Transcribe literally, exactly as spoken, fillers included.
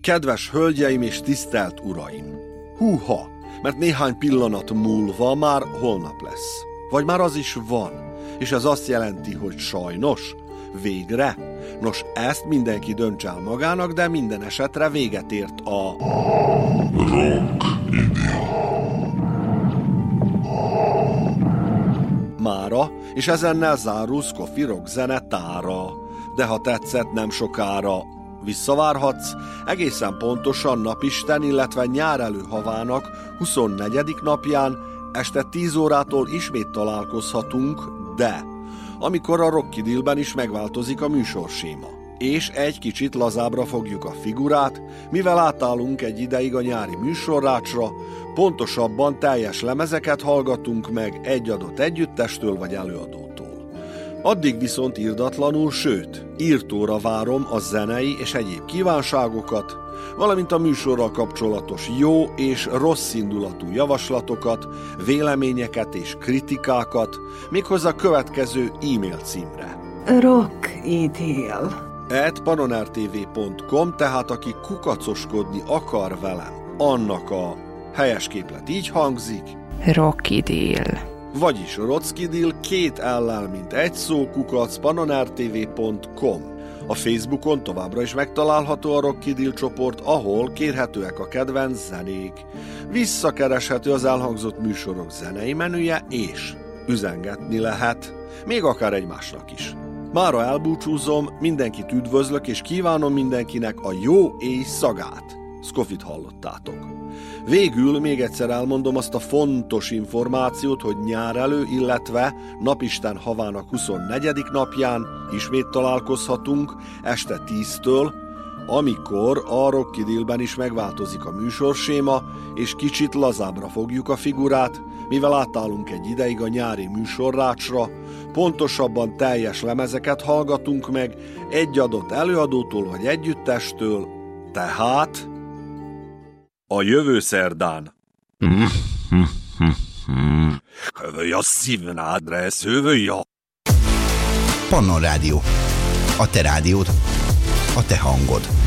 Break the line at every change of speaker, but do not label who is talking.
Kedves hölgyeim és tisztelt uraim! Húha, mert néhány pillanat múlva már holnap lesz. Vagy már az is van. És ez azt jelenti, hogy sajnos, végre. Nos, ezt mindenki dönts el magának, de minden esetre véget ért a... mára, és ezennel zárul Scoffy Rock zenetára. De ha tetszett, nem sokára visszavárhatsz, egészen pontosan napisten, illetve nyárelő havának huszonnegyedik napján este tíz órától ismét találkozhatunk, de amikor a Rock Kidilben is megváltozik a műsorséma, és egy kicsit lazábbra fogjuk a figurát, mivel átállunk egy ideig a nyári műsorrácsra, pontosabban teljes lemezeket hallgatunk meg egy adott együttestől vagy előadótól. Addig viszont irdatlanul, sőt, írtóra várom a zenei és egyéb kívánságokat, valamint a műsorral kapcsolatos jó és rossz indulatú javaslatokat, véleményeket és kritikákat, méghozzá a következő e-mail címre.
Rockidil
at panonertv pont com, tehát aki kukacoskodni akar velem, annak a helyes képlet így hangzik.
Rockidil.
Vagyis Rockidil két ellel, mint egy szó, kukac panonertv pont com. A Facebookon továbbra is megtalálható a Rockidil csoport, ahol kérhetőek a kedvenc zenék. Visszakereshető az elhangzott műsorok zenei menüje, és üzengetni lehet, még akár egymásnak is. Mára elbúcsúzom, mindenkit üdvözlök, és kívánom mindenkinek a jó éjszagát. Scoffyt hallottátok. Végül még egyszer elmondom azt a fontos információt, hogy nyárelő, illetve napisten havának huszonnegyedik napján ismét találkozhatunk este tíztől, amikor a Rockidilben is megváltozik a műsorséma, és kicsit lazábbra fogjuk a figurát, mivel átállunk egy ideig a nyári műsorrácsra, pontosabban teljes lemezeket hallgatunk meg egy adott előadótól vagy együttestől, tehát a jövő szerdán. Hövöja szívnádre, hövöja.
Pannon Rádió. A te rádiód, a te hangod.